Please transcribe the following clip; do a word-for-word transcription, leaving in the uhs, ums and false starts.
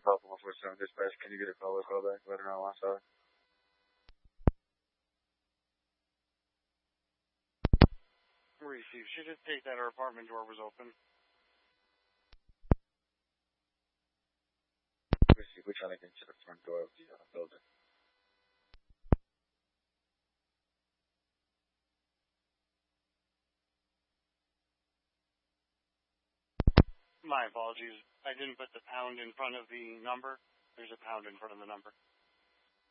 call from one four seven dispatch. Can you get a call or call back? Let her know I'm sorry. Receive. She did state that her apartment door was open. Receive. We're trying to get to the front door of the uh, building. My apologies. I didn't put the pound in front of the number. There's a pound in front of the number.